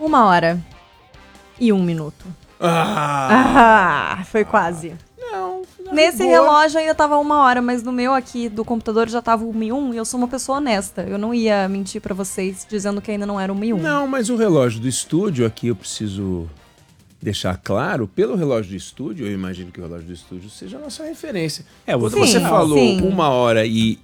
1h01. Foi quase. Não. Nesse relógio ainda tava 1h, mas no meu aqui do computador já tava 1h01 e eu sou uma pessoa honesta. Eu não ia mentir pra vocês dizendo que ainda não era 1h01. Não, mas o relógio do estúdio aqui eu preciso deixar claro, pelo relógio do estúdio, eu imagino que o relógio do estúdio seja a nossa referência. Quando você falou 1h01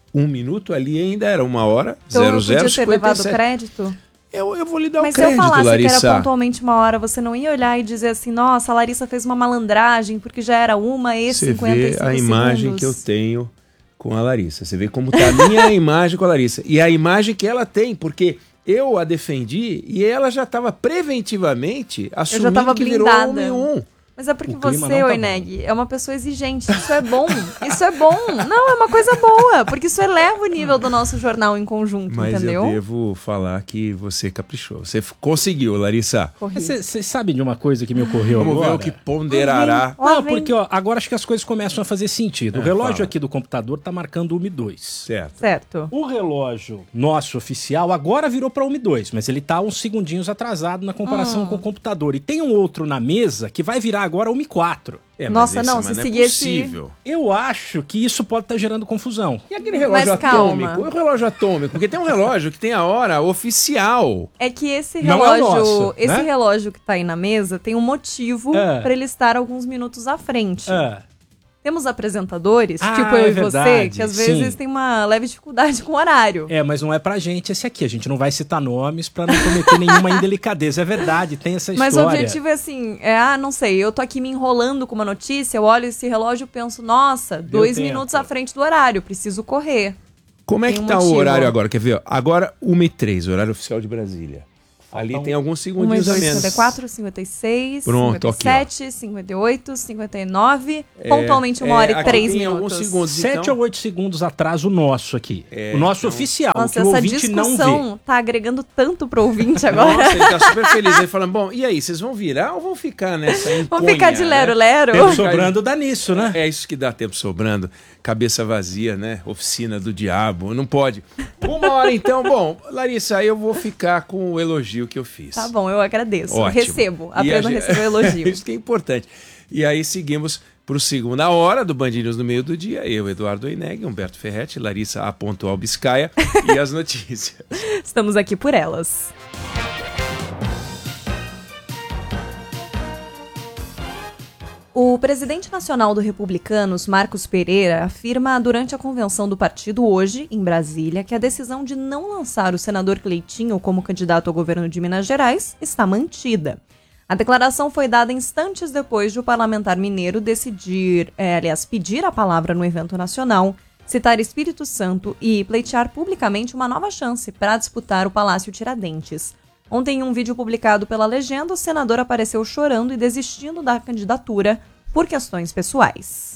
ali ainda era 1h00. Então eu podia ter levado crédito? Eu vou lhe dar o crédito, Larissa. Mas se eu falasse que era pontualmente 1h, você não ia olhar e dizer assim, nossa, a Larissa fez uma malandragem porque já era 1h55 Você vê a imagem que eu tenho com a Larissa. Você vê como tá a minha imagem com a Larissa. E a imagem que ela tem, porque eu a defendi e ela já estava preventivamente assumindo que virou 1h01. Mas é porque você, Oineg, é uma pessoa exigente. Isso é bom. Isso é bom. Não, é uma coisa boa. Porque isso eleva o nível do nosso jornal em conjunto, entendeu? Mas eu devo falar que você caprichou. Você conseguiu, Larissa. Você sabe de uma coisa que me ocorreu agora? Vamos ver o que ponderará. Não, porque agora acho que as coisas começam a fazer sentido. O relógio aqui do computador tá marcando 1h02. Certo. O relógio nosso oficial agora virou para 1h02, mas ele tá uns segundinhos atrasado na comparação com o computador. E tem um outro na mesa que vai virar agora 1h04. Nossa, não, se seguir esse... Eu acho que isso pode estar gerando confusão. E aquele relógio atômico? O relógio atômico? Porque tem um relógio que tem a hora oficial. É que esse relógio, relógio que tá aí na mesa tem um motivo para ele estar alguns minutos à frente. Temos apresentadores, tipo eu e você, que às vezes tem uma leve dificuldade com o horário. Mas não é pra gente esse aqui. A gente não vai citar nomes pra não cometer nenhuma indelicadeza. É verdade, tem essa história. Mas o objetivo é assim, não sei, eu tô aqui me enrolando com uma notícia, eu olho esse relógio e penso, nossa, 2 minutos à frente do horário, preciso correr. Como é que tá o horário agora? Quer ver? Agora 1h03, horário oficial de Brasília. Ali tem alguns segundinhos a menos. 54, 56, Pronto, 57, 58, 59, pontualmente 1h03. Alguns segundos, 7 ou 8 segundos atrás o nosso aqui. O nosso oficial. Nossa, que o ouvinte não vê. Essa discussão tá agregando tanto pro ouvinte agora. Nossa, ele tá super feliz. Ele falando, bom, e aí, vocês vão virar ou vão ficar nessa empunha? Vão ficar de lero-lero? Tempo sobrando dá nisso, né? É isso que dá tempo sobrando. Cabeça vazia, né? Oficina do diabo. Não pode. 1h então. Bom, Larissa, eu vou ficar com o elogio que eu fiz. Tá bom, eu agradeço. Ótimo. Recebo. Apenas recebo o elogio. Isso que é importante. E aí seguimos para o segunda hora do Band News no meio do dia. Eu, Eduardo Oineg, Humberto Ferretti, Larissa A. Biscaia e as notícias. Estamos aqui por elas. O presidente nacional do Republicanos, Marcos Pereira, afirma durante a convenção do partido hoje, em Brasília, que a decisão de não lançar o senador Cleitinho como candidato ao governo de Minas Gerais está mantida. A declaração foi dada instantes depois de o parlamentar mineiro pedir a palavra no evento nacional, citar Espírito Santo e pleitear publicamente uma nova chance para disputar o Palácio Tiradentes. Ontem, em um vídeo publicado pela Legenda, o senador apareceu chorando e desistindo da candidatura por questões pessoais.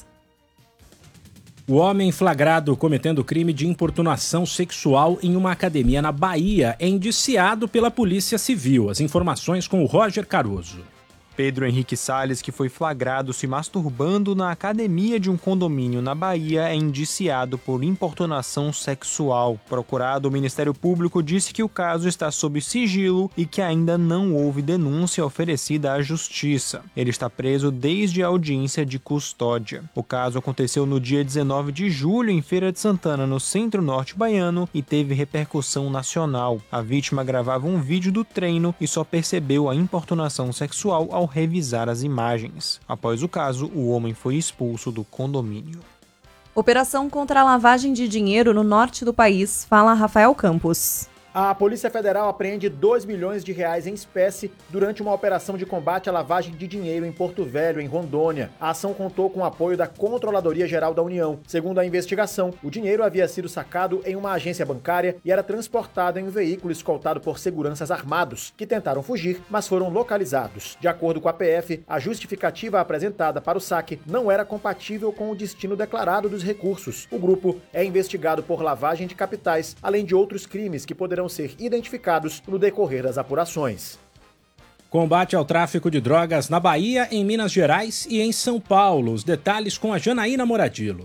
O homem flagrado cometendo crime de importunação sexual em uma academia na Bahia é indiciado pela Polícia Civil. As informações com o Roger Caruso. Pedro Henrique Salles, que foi flagrado se masturbando na academia de um condomínio na Bahia, é indiciado por importunação sexual. Procurado, o Ministério Público disse que o caso está sob sigilo e que ainda não houve denúncia oferecida à Justiça. Ele está preso desde a audiência de custódia. O caso aconteceu no dia 19 de julho em Feira de Santana, no centro-norte baiano, e teve repercussão nacional. A vítima gravava um vídeo do treino e só percebeu a importunação sexual ao revisar as imagens. Após o caso, o homem foi expulso do condomínio. Operação contra a lavagem de dinheiro no norte do país, fala Rafael Campos. A Polícia Federal apreende R$2 milhões em espécie durante uma operação de combate à lavagem de dinheiro em Porto Velho, em Rondônia. A ação contou com o apoio da Controladoria Geral da União. Segundo a investigação, o dinheiro havia sido sacado em uma agência bancária e era transportado em um veículo escoltado por seguranças armados, que tentaram fugir, mas foram localizados. De acordo com a PF, a justificativa apresentada para o saque não era compatível com o destino declarado dos recursos. O grupo é investigado por lavagem de capitais, além de outros crimes que poderão ser identificados no decorrer das apurações. Combate ao tráfico de drogas na Bahia, em Minas Gerais e em São Paulo. Os detalhes com a Janaína Moradilo.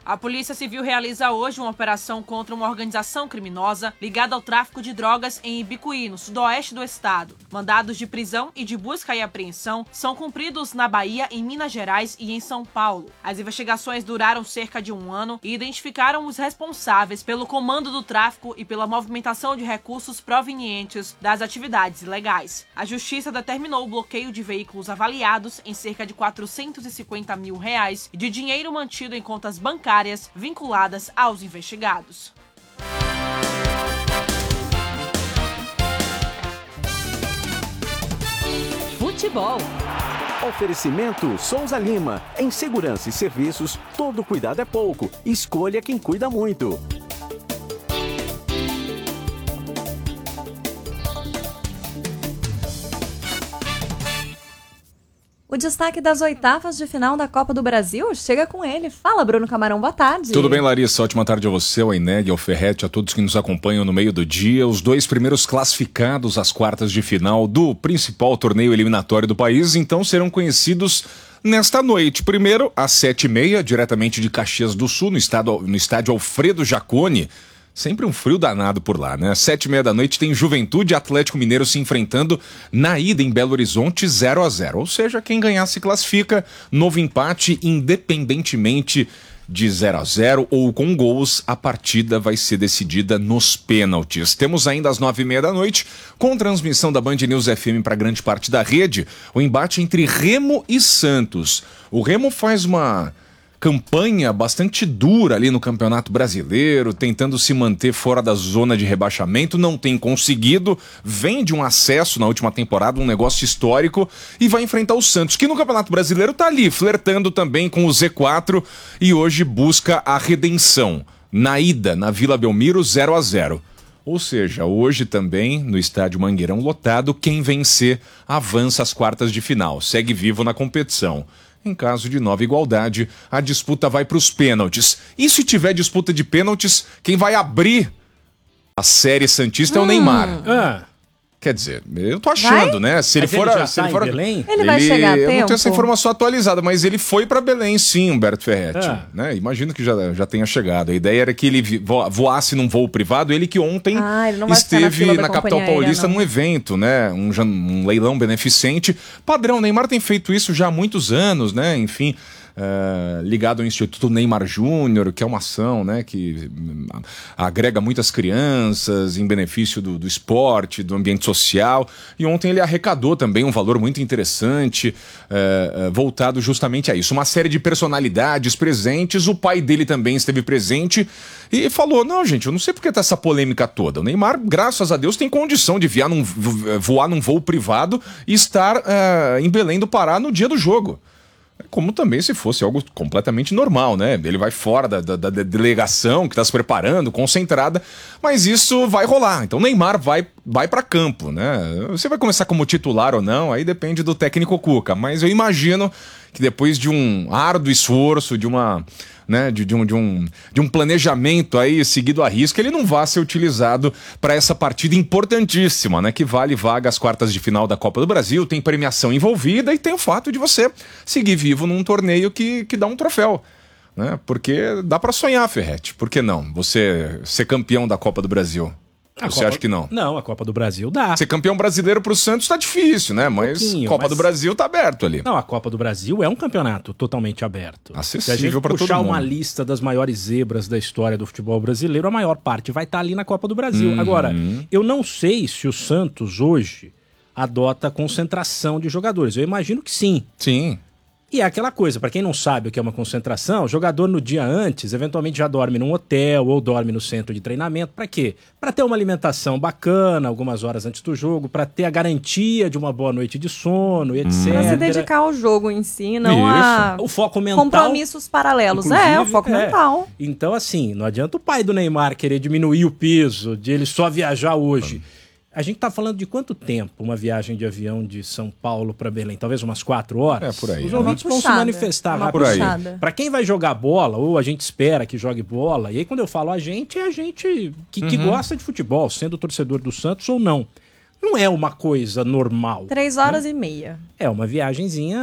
A Polícia Civil realiza hoje uma operação contra uma organização criminosa ligada ao tráfico de drogas em Ibicuí, no sudoeste do estado. Mandados de prisão e de busca e apreensão são cumpridos na Bahia, em Minas Gerais e em São Paulo. As investigações duraram cerca de 1 ano e identificaram os responsáveis pelo comando do tráfico e pela movimentação de recursos provenientes das atividades ilegais. A Justiça determinou o bloqueio de veículos avaliados em cerca de R$450 mil e de dinheiro mantido em contas bancárias vinculadas aos investigados. Futebol. Oferecimento Souza Lima. Em segurança e serviços, todo cuidado é pouco. Escolha quem cuida muito. O destaque das oitavas de final da Copa do Brasil chega com ele. Fala, Bruno Camarão, boa tarde. Tudo bem, Larissa? Ótima tarde a você, ao Eneg, ao Ferretti, a todos que nos acompanham no meio do dia. Os 2 primeiros classificados às quartas de final do principal torneio eliminatório do país, então serão conhecidos nesta noite. Primeiro, às 7h30, diretamente de Caxias do Sul, no estádio Alfredo Jaconi. Sempre um frio danado por lá, né? 7h30 da noite tem Juventude e Atlético Mineiro se enfrentando na ida em Belo Horizonte 0-0. Ou seja, quem ganhar se classifica. Novo empate, independentemente de 0-0 ou com gols, a partida vai ser decidida nos pênaltis. Temos ainda às 9h30 da noite, com transmissão da Band News FM para grande parte da rede, o embate entre Remo e Santos. O Remo faz uma campanha bastante dura ali no Campeonato Brasileiro, tentando se manter fora da zona de rebaixamento, não tem conseguido, vem de um acesso na última temporada, um negócio histórico, e vai enfrentar o Santos, que no Campeonato Brasileiro tá ali, flertando também com o Z4, e hoje busca a redenção. Na ida, na Vila Belmiro, 0-0. Ou seja, hoje também, no estádio Mangueirão lotado, quem vencer avança às quartas de final, segue vivo na competição. Em caso de nova igualdade, a disputa vai para os pênaltis. E se tiver disputa de pênaltis, quem vai abrir a série santista é o Neymar. Quer dizer, eu tô achando, né? Se ele for em Belém? Ele vai chegar a tempo? Eu não tenho essa informação atualizada, mas ele foi para Belém, sim, Humberto Ferretti. Né? Imagino que já tenha chegado. A ideia era que ele voasse num voo privado, ele que ontem esteve na capital paulista num evento, né? Um leilão beneficente. Padrão, Neymar tem feito isso já há muitos anos, né? Enfim, ligado ao Instituto Neymar Júnior, que é uma ação, né, que agrega muitas crianças em benefício do esporte, do ambiente social. E ontem ele arrecadou também um valor muito interessante, voltado justamente a isso. Uma série de personalidades presentes, o pai dele também esteve presente e falou, não, gente, eu não sei porque tá essa polêmica toda. O Neymar, graças a Deus, tem condição de voar num voo privado e estar em Belém do Pará no dia do jogo. Como também se fosse algo completamente normal, né? Ele vai fora da delegação que está se preparando, concentrada, mas isso vai rolar. Então Neymar vai para campo, né? Você vai começar como titular ou não, aí depende do técnico Cuca, mas eu imagino que depois de um árduo esforço, de um planejamento aí seguido à risca, ele não vá ser utilizado para essa partida importantíssima, né? Que vale vaga às quartas de final da Copa do Brasil, tem premiação envolvida e tem o fato de você seguir vivo num torneio que dá um troféu, né? Porque dá para sonhar, Ferretti. Por que não? Você ser campeão da Copa do Brasil. Você acha que não? Não, a Copa do Brasil dá. Ser campeão brasileiro pro Santos tá difícil, né? Mas Copa do Brasil tá aberto ali. Não, a Copa do Brasil é um campeonato totalmente aberto. Acessível para todo mundo. Se a gente puxar uma lista das maiores zebras da história do futebol brasileiro, a maior parte vai estar ali na Copa do Brasil. Agora, eu não sei se o Santos hoje adota concentração de jogadores. Eu imagino que sim. Sim. E é aquela coisa, para quem não sabe o que é uma concentração, o jogador no dia antes, eventualmente já dorme num hotel ou dorme no centro de treinamento. Para quê? Para ter uma alimentação bacana, algumas horas antes do jogo, para ter a garantia de uma boa noite de sono, etc. Para se dedicar ao jogo em si, não a o foco mental, compromissos paralelos. O foco mental. Então, assim, não adianta o pai do Neymar querer diminuir o peso, de ele só viajar hoje. A gente tá falando de quanto tempo uma viagem de avião de São Paulo para Belém? Talvez umas 4 horas? Por aí. Os ouvintes vão se manifestar rapidamente. Para quem vai jogar bola, ou a gente espera que jogue bola, e aí quando eu falo a gente, é a gente que gosta de futebol, sendo torcedor do Santos ou não. Não é uma coisa normal. 3 horas e meia. É uma viagenzinha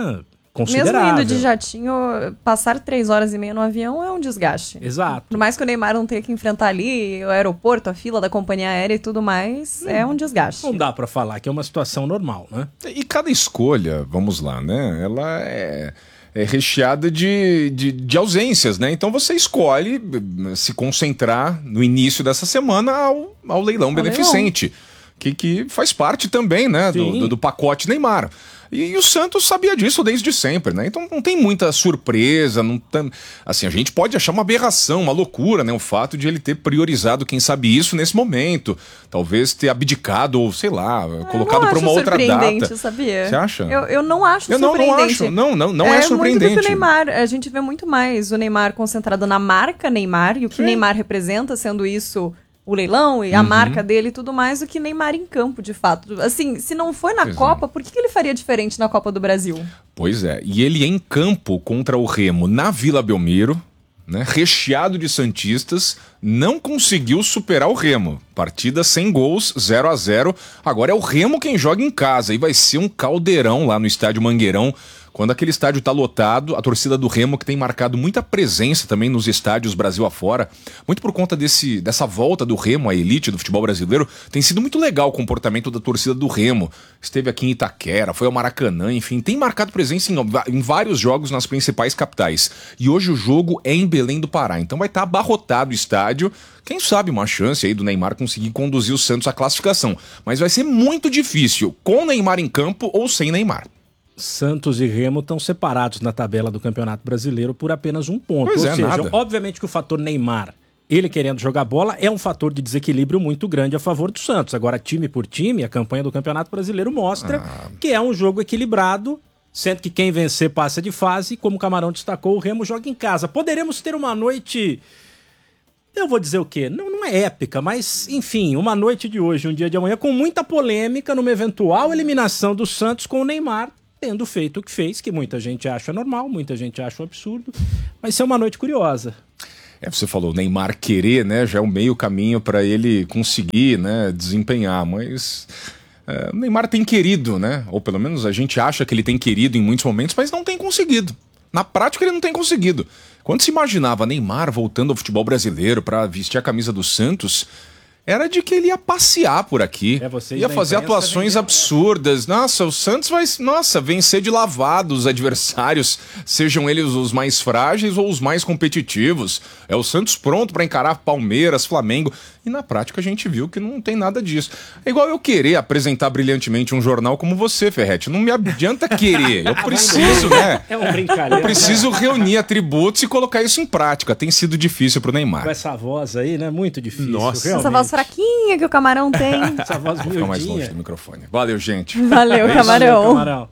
considerável. Mesmo indo de jatinho, passar 3 horas e meia no avião é um desgaste. Exato. Por mais que o Neymar não tenha que enfrentar ali o aeroporto, a fila da companhia aérea e tudo mais, é um desgaste. Não dá pra falar que é uma situação normal, né? E cada escolha, vamos lá, né? Ela é recheada de ausências, né? Então você escolhe se concentrar no início dessa semana ao leilão beneficente, que faz parte também, né, do pacote Neymar. E o Santos sabia disso desde sempre, né? Então não tem muita surpresa, assim, a gente pode achar uma aberração, uma loucura, né? O fato de ele ter priorizado, quem sabe isso, nesse momento. Talvez ter abdicado, ou sei lá, colocado para uma outra data. Sabia? Você acha? Eu não acho surpreendente. Não é surpreendente. Muito do Neymar. A gente vê muito mais o Neymar concentrado na marca Neymar, e o que Neymar representa, sendo isso o leilão e a marca dele e tudo mais, do que Neymar em campo, de fato. Assim, se não foi na Copa, por que ele faria diferente na Copa do Brasil? Pois é, e ele em campo contra o Remo na Vila Belmiro, né, recheado de santistas, não conseguiu superar o Remo. Partida sem gols, 0-0. Agora é o Remo quem joga em casa e vai ser um caldeirão lá no estádio Mangueirão. Quando aquele estádio está lotado, a torcida do Remo, que tem marcado muita presença também nos estádios Brasil afora, muito por conta dessa volta do Remo à elite do futebol brasileiro, tem sido muito legal o comportamento da torcida do Remo. Esteve aqui em Itaquera, foi ao Maracanã, enfim, tem marcado presença em vários jogos nas principais capitais. E hoje o jogo é em Belém do Pará, então vai estar abarrotado o estádio. Quem sabe uma chance aí do Neymar conseguir conduzir o Santos à classificação. Mas vai ser muito difícil, com Neymar em campo ou sem Neymar. Santos e Remo estão separados na tabela do Campeonato Brasileiro por apenas 1 ponto. Pois Ou seja, nada. Obviamente que o fator Neymar, ele querendo jogar bola, é um fator de desequilíbrio muito grande a favor do Santos. Agora, time por time, a campanha do Campeonato Brasileiro mostra que é um jogo equilibrado, sendo que quem vencer passa de fase. Como o Camarão destacou, o Remo joga em casa. Poderemos ter uma noite... Eu vou dizer o quê? Não é épica, mas, enfim, uma noite de hoje, um dia de amanhã, com muita polêmica numa eventual eliminação do Santos com o Neymar tendo feito o que fez, que muita gente acha normal, muita gente acha um absurdo. Vai ser uma noite curiosa. Você falou, o Neymar querer, né? Já é o meio caminho para ele conseguir, né, desempenhar, mas... o Neymar tem querido, né? Ou pelo menos a gente acha que ele tem querido em muitos momentos, mas não tem conseguido. Na prática ele não tem conseguido. Quando se imaginava Neymar voltando ao futebol brasileiro para vestir a camisa do Santos, era de que ele ia passear por aqui, ia fazer atuações absurdas. Nossa, o Santos vai vencer de lavado os adversários, sejam eles os mais frágeis ou os mais competitivos. É o Santos pronto para encarar Palmeiras, Flamengo. E na prática a gente viu que não tem nada disso. É igual eu querer apresentar brilhantemente um jornal como você, Ferretti. Não me adianta querer. Eu preciso, né? É uma brincadeira. Eu preciso reunir atributos e colocar isso em prática. Tem sido difícil pro Neymar. Com essa voz aí, né? Muito difícil. Nossa. Realmente. Essa voz fraquinha que o Camarão tem. Essa voz Vou ficar mais longe do microfone. Valeu, gente. Valeu, Camarão. Valeu, Camarão.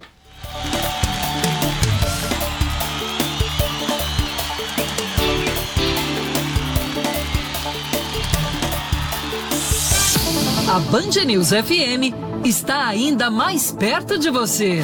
A Band News FM está ainda mais perto de você.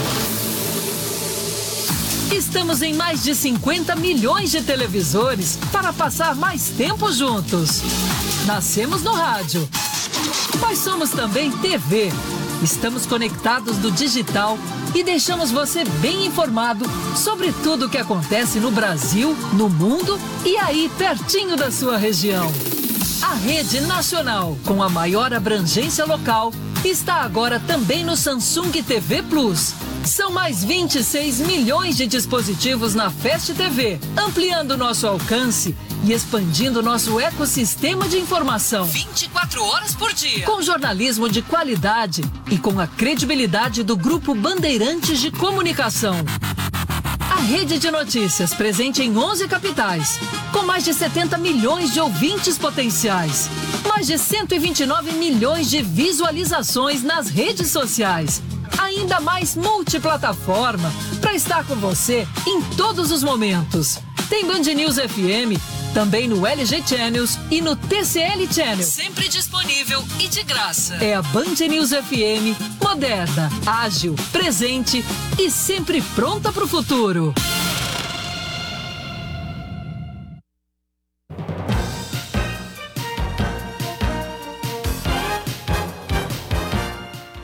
Estamos em mais de 50 milhões de televisores para passar mais tempo juntos. Nascemos no rádio, mas somos também TV. Estamos conectados no digital e deixamos você bem informado sobre tudo o que acontece no Brasil, no mundo e aí pertinho da sua região. A rede nacional, com a maior abrangência local, está agora também no Samsung TV Plus. São mais 26 milhões de dispositivos na Fast TV, ampliando nosso alcance e expandindo nosso ecossistema de informação. 24 horas por dia. Com jornalismo de qualidade e com a credibilidade do Grupo Bandeirantes de Comunicação. A rede de notícias presente em 11 capitais, com mais de 70 milhões de ouvintes potenciais, mais de 129 milhões de visualizações nas redes sociais, ainda mais multiplataforma para estar com você em todos os momentos. Tem Band News FM, também no LG Channels e no TCL Channel. Sempre disponível e de graça. É a Band News FM, moderna, ágil, presente e sempre pronta para o futuro.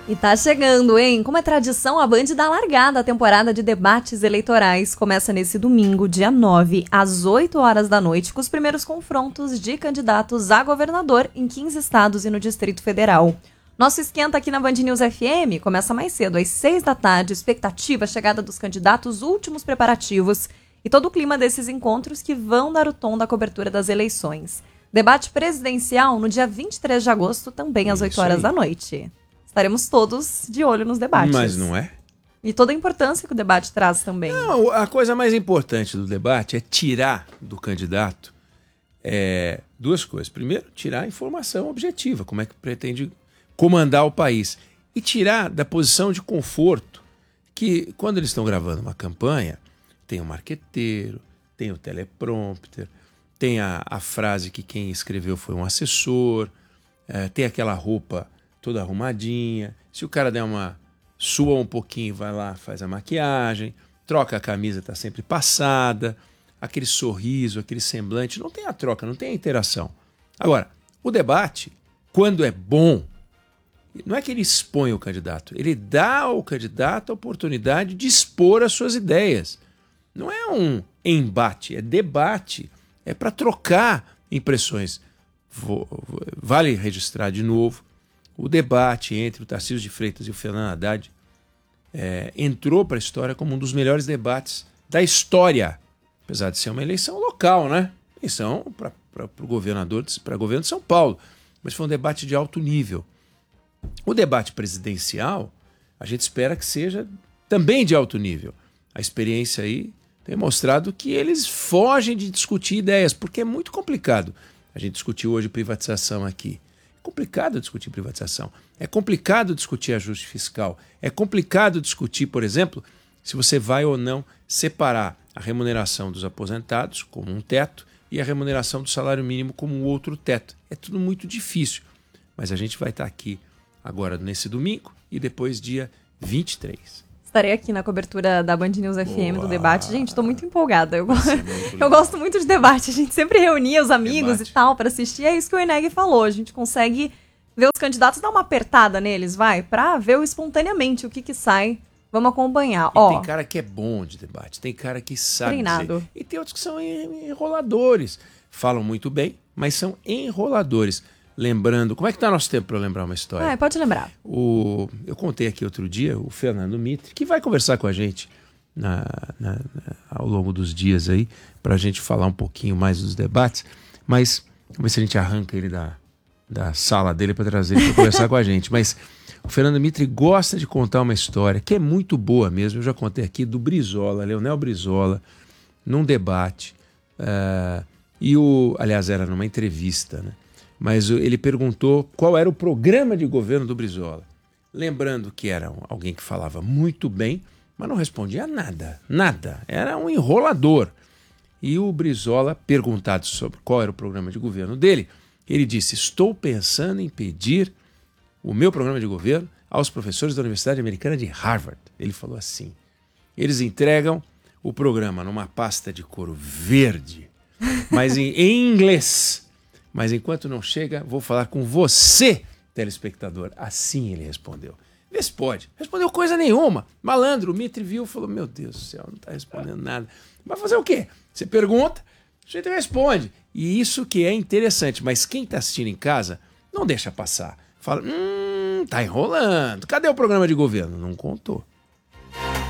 E tá chegando, hein? Como é tradição, a Band dá largada à temporada de debates eleitorais. Começa nesse domingo, dia 9, às 8 horas da noite, com os primeiros confrontos de candidatos a governador em 15 estados e no Distrito Federal. Nosso esquenta aqui na Band News FM começa mais cedo, às 6 da tarde, expectativa, chegada dos candidatos, últimos preparativos e todo o clima desses encontros que vão dar o tom da cobertura das eleições. Debate presidencial no dia 23 de agosto, também às 8 horas da noite. Estaremos todos de olho nos debates. Mas não é? E toda a importância que o debate traz também. Não, a coisa mais importante do debate é tirar do candidato duas coisas. Primeiro, tirar a informação objetiva, como é que pretende comandar o país. E tirar da posição de conforto, que quando eles estão gravando uma campanha, tem o marqueteiro, tem o teleprompter, tem a frase que quem escreveu foi um assessor, tem aquela roupa toda arrumadinha. Se o cara der sua um pouquinho, vai lá, faz a maquiagem, troca a camisa, tá sempre passada, aquele sorriso, aquele semblante, não tem a troca, não tem a interação. Agora, o debate, quando é bom, não é que ele expõe o candidato, ele dá ao candidato a oportunidade de expor as suas ideias. Não é um embate, é debate, é para trocar impressões. Vale registrar de novo, o debate entre o Tarcísio de Freitas e o Fernando Haddad entrou para a história como um dos melhores debates da história, apesar de ser uma eleição local, né? Eleição para o governador, para o governo de São Paulo, mas foi um debate de alto nível. O debate presidencial, a gente espera que seja também de alto nível. A experiência aí tem mostrado que eles fogem de discutir ideias, porque é muito complicado. A gente discutiu hoje privatização aqui. É complicado discutir privatização. É complicado discutir ajuste fiscal. É complicado discutir, por exemplo, se você vai ou não separar a remuneração dos aposentados como um teto e a remuneração do salário mínimo como um outro teto. É tudo muito difícil. Mas a gente vai estar aqui agora nesse domingo e depois dia 23. Estarei aqui na cobertura da Band News FM do debate. Gente, estou muito empolgada. Eu gosto muito de debate. A gente sempre reunia os amigos e tal para assistir. É isso que o Eneg falou. A gente consegue ver os candidatos, dar uma apertada neles, para ver espontaneamente o que sai. Vamos acompanhar. E tem cara que é bom de debate, tem cara que sabe treinado. Dizer. E tem outros que são enroladores. Falam muito bem, mas são enroladores. Lembrando, como é que está nosso tempo para eu lembrar uma história? Pode lembrar. Eu contei aqui outro dia, o Fernando Mitre, que vai conversar com a gente ao longo dos dias aí, para a gente falar um pouquinho mais dos debates, mas vamos ver se a gente arranca ele da sala dele para trazer ele para conversar com a gente. Mas o Fernando Mitre gosta de contar uma história que é muito boa mesmo, eu já contei aqui, do Brizola, Leonel Brizola, num debate, aliás, era numa entrevista, né? Mas ele perguntou qual era o programa de governo do Brizola. Lembrando que era alguém que falava muito bem, mas não respondia nada. Era um enrolador. E o Brizola, perguntado sobre qual era o programa de governo dele, ele disse: estou pensando em pedir o meu programa de governo aos professores da Universidade Americana de Harvard. Ele falou assim: eles entregam o programa numa pasta de couro verde, mas em inglês. Mas enquanto não chega, vou falar com você, telespectador. Assim ele respondeu. Vê se pode. Respondeu coisa nenhuma. Malandro, o Mitre viu e falou: meu Deus do céu, não está respondendo nada. Vai fazer o quê? Você pergunta, o jeito responde. E isso que é interessante. Mas quem está assistindo em casa, não deixa passar. Fala: tá enrolando. Cadê o programa de governo? Não contou.